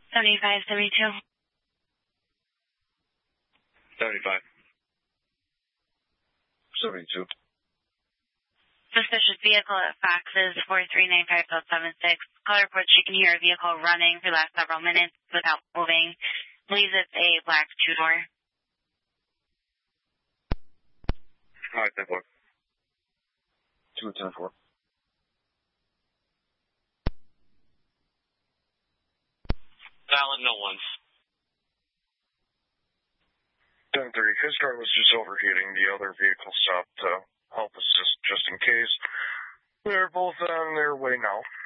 7572. 75. 72. Suspicious vehicle at Fox is 4395.76. Caller reports she can hear a vehicle running for the last several minutes without moving. Believes it's a black two-door. All right, 10-4. 210-4. Valid, no ones. 10-3. His car was just overheating. The other vehicle stopped to help assist just in case. They're both on their way now.